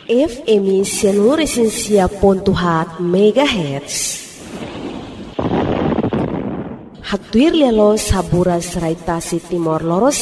FM Sianuresensia.hat MHz. Haktuir lialo sabura seraitasi Timor Leste